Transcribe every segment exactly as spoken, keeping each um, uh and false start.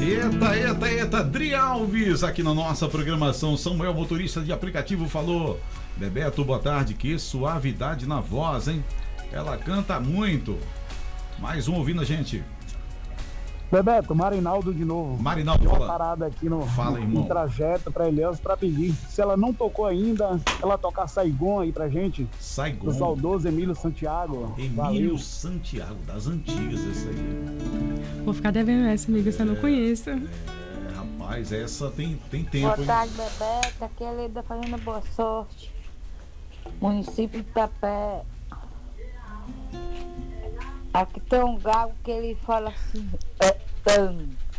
Eita, eita, eita, Dri Alves aqui na nossa programação. Samuel, motorista de aplicativo, falou: Bebeto, boa tarde, que suavidade na voz, hein? Ela canta muito. Mais um ouvindo a gente. Bebeto, Marinaldo de novo. Marinaldo, Deu uma fala. parada aqui no, Fala, no, irmão. no trajeto pra Ilhéus pra pedir. Se ela não tocou ainda, ela tocar Saigon aí pra gente. Saigon. Do saudoso Emílio Santiago. Emílio Valeu. Santiago, das antigas, esse aí. Vou ficar devendo essa, amiga, essa eu não conheço. É, rapaz, essa tem, tem tempo, Boa hein? tarde, Bebeto. Aqui é a Leda fazendo boa sorte. Município de Itapé. Aqui tem um gago que ele fala assim. É, é,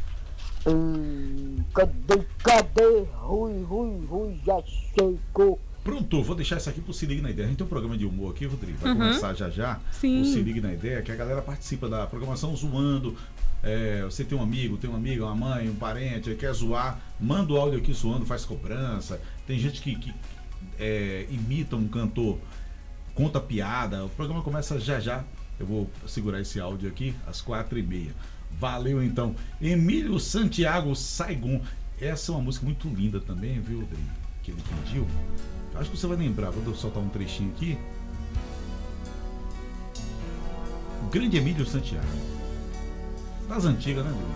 é, cadê, cadê? Rui, Rui, Rui, já chegou. Pronto, vou deixar isso aqui pro Se Ligue na Ideia. A gente tem um programa de humor aqui, Rodrigo. Vai Uhum. começar já já. Sim. O Se Ligue na Ideia, que a galera participa da programação zoando. É, você tem um amigo, tem uma amiga, uma mãe, um parente, quer zoar, manda o áudio aqui zoando, faz cobrança. Tem gente que, que é, imita um cantor, conta piada. O programa começa já já. Eu vou segurar esse áudio aqui às quatro e meia. Valeu então. Emílio Santiago, Saigon. Essa é uma música muito linda também, viu, Rodrigo? Que ele pediu. Acho que você vai lembrar. Vou soltar um trechinho aqui. O grande Emílio Santiago. Das antigas, né, Rodrigo?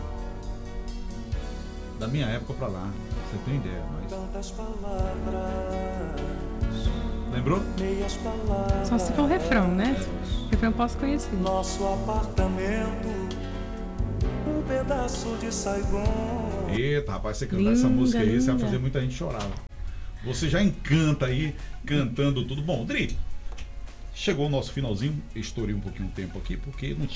Da minha época pra lá. Você tem ideia, mas... Tantas palavras. Lembrou? Meias palavras. Só se for o refrão, né? O refrão eu posso conhecer. Nosso apartamento, um pedaço de Saigon. Eita, rapaz, você cantar Linda, essa música aí, você vai linda. fazer muita gente chorar. Você já encanta aí, cantando tudo. Bom, Dri, chegou o nosso finalzinho. Estourei um pouquinho o tempo aqui, porque não tinha